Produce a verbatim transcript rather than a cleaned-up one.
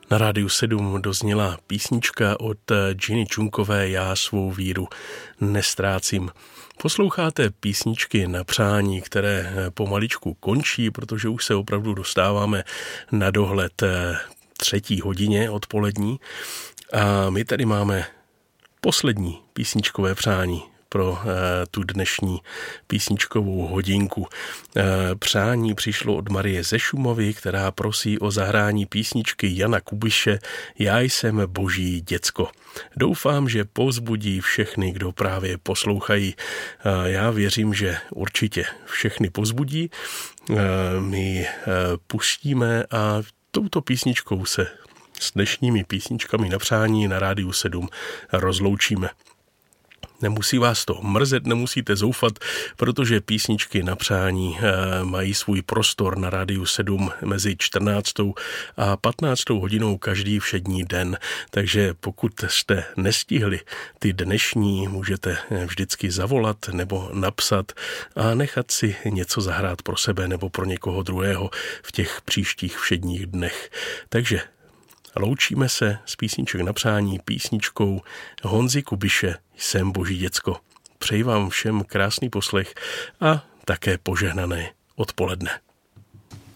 Na Rádiu sedm dozněla písnička od Ginny Čunkové Já svou víru nestrácím. Posloucháte písničky na přání, které pomaličku končí, protože už se opravdu dostáváme na dohled třetí hodině odpolední. A my tady máme poslední písničkové přání pro e, tu dnešní písničkovou hodinku. E, přání přišlo od Marie ze Šumavy, která prosí o zahrání písničky Jana Kubiše Já jsem boží děcko. Doufám, že povzbudí všechny, kdo právě poslouchají. E, já věřím, že určitě všechny povzbudí. E, my e, pustíme a touto písničkou se s dnešními písničkami na přání na Rádiu sedm rozloučíme. Nemusí vás to mrzet, nemusíte zoufat, protože písničky na přání mají svůj prostor na Rádiu sedm mezi čtrnáctou a patnáctou hodinou každý všední den. Takže pokud jste nestihli ty dnešní, můžete vždycky zavolat nebo napsat a nechat si něco zahrát pro sebe nebo pro někoho druhého v těch příštích všedních dnech. Takže loučíme se s písniček na přání písničkou Honzy Kubiše Jsem boží děcko. Přeji vám všem krásný poslech a také požehnané odpoledne.